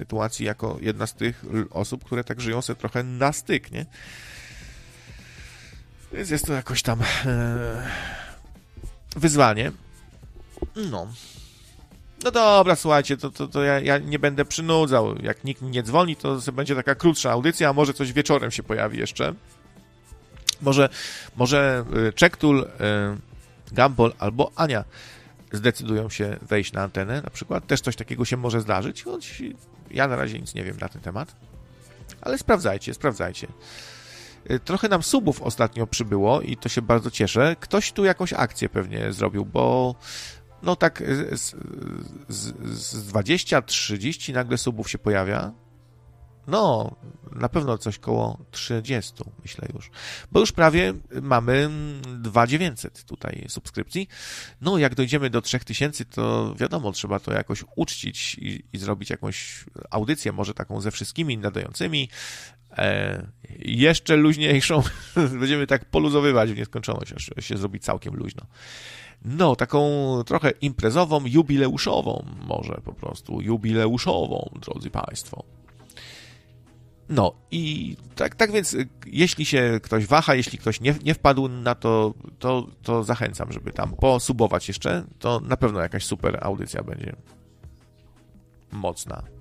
sytuacji jako jedna z tych osób, które tak żyją sobie trochę na styk, nie? Więc jest to jakoś tam wyzwanie. No dobra, słuchajcie, to ja nie będę przynudzał. Jak nikt mi nie dzwoni, to będzie taka krótsza audycja, a może coś wieczorem się pojawi jeszcze. Może Czektul, Gumball albo Ania zdecydują się wejść na antenę, na przykład. Też coś takiego się może zdarzyć, choć ja na razie nic nie wiem na ten temat. Ale sprawdzajcie. Trochę nam subów ostatnio przybyło i to się bardzo cieszę. Ktoś tu jakąś akcję pewnie zrobił, bo no tak z 20-30 nagle subów się pojawia. No, na pewno coś koło 30, myślę już. Bo już prawie mamy 2900 tutaj subskrypcji. No, jak dojdziemy do 3000, to wiadomo, trzeba to jakoś uczcić i zrobić jakąś audycję, może taką ze wszystkimi nadającymi. Jeszcze luźniejszą. Będziemy tak poluzowywać w nieskończoność, aż się zrobi całkiem luźno. No, taką trochę imprezową, jubileuszową, może po prostu jubileuszową, drodzy Państwo. No i tak więc, jeśli się ktoś waha, jeśli ktoś nie wpadł na to zachęcam, żeby tam posubować jeszcze, to na pewno jakaś super audycja będzie mocna.